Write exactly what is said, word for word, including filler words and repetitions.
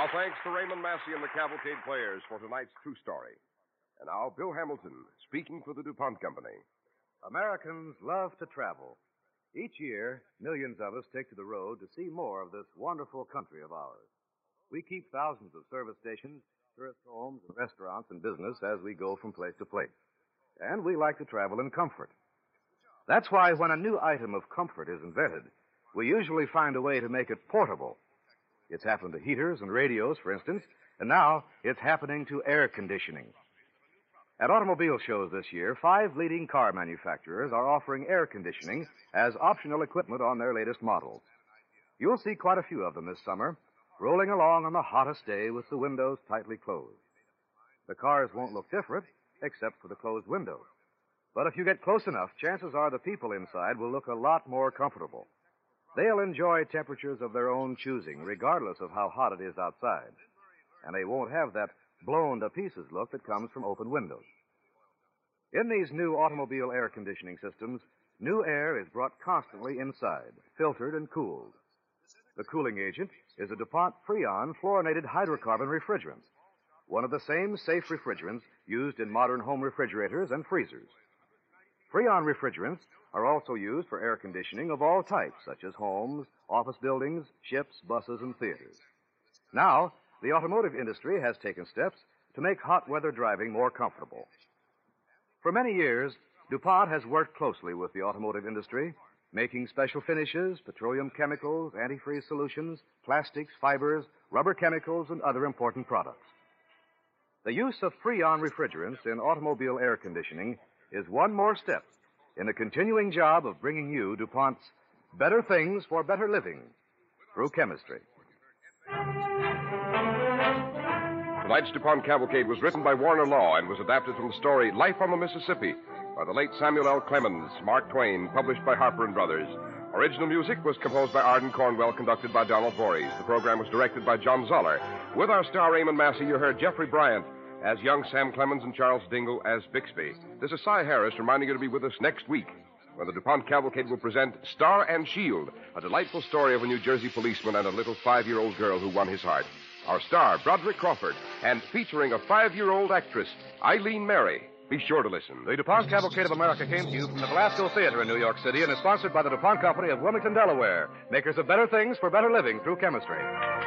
Our thanks to Raymond Massey and the Cavalcade Players for tonight's true story. And now, Bill Hamilton, speaking for the DuPont Company. Americans love to travel. Each year, millions of us take to the road to see more of this wonderful country of ours. We keep thousands of service stations, tourist homes, and restaurants and business as we go from place to place. And we like to travel in comfort. That's why when a new item of comfort is invented, we usually find a way to make it portable. It's happened to heaters and radios, for instance, and now it's happening to air conditioning. At automobile shows this year, five leading car manufacturers are offering air conditioning as optional equipment on their latest models. You'll see quite a few of them this summer, rolling along on the hottest day with the windows tightly closed. The cars won't look different, except for the closed windows. But if you get close enough, chances are the people inside will look a lot more comfortable. They'll enjoy temperatures of their own choosing, regardless of how hot it is outside. And they won't have that blown-to-pieces look that comes from open windows. In these new automobile air conditioning systems, new air is brought constantly inside, filtered and cooled. The cooling agent is a DuPont Freon fluorinated hydrocarbon refrigerant, one of the same safe refrigerants used in modern home refrigerators and freezers. Freon refrigerants are also used for air conditioning of all types, such as homes, office buildings, ships, buses, and theaters. Now, the automotive industry has taken steps to make hot weather driving more comfortable. For many years, DuPont has worked closely with the automotive industry, making special finishes, petroleum chemicals, antifreeze solutions, plastics, fibers, rubber chemicals, and other important products. The use of Freon refrigerants in automobile air conditioning is one more step in the continuing job of bringing you DuPont's better things for better living through chemistry. Tonight's DuPont Cavalcade was written by Warner Law and was adapted from the story Life on the Mississippi by the late Samuel L. Clemens, Mark Twain, published by Harper and Brothers. Original music was composed by Arden Cornwell, conducted by Donald Voorhees. The program was directed by John Zoller. With our star Raymond Massey, you heard Jeffrey Bryant as young Sam Clemens and Charles Dingle as Bixby. This is Cy Harris reminding you to be with us next week when the DuPont Cavalcade will present Star and Shield, a delightful story of a New Jersey policeman and a little five-year-old girl who won his heart. Our star, Broderick Crawford, and featuring a five-year-old actress, Eileen Mary. Be sure to listen. The DuPont Cavalcade of America came to you from the Glasgow Theater in New York City and is sponsored by the DuPont Company of Wilmington, Delaware, makers of better things for better living through chemistry.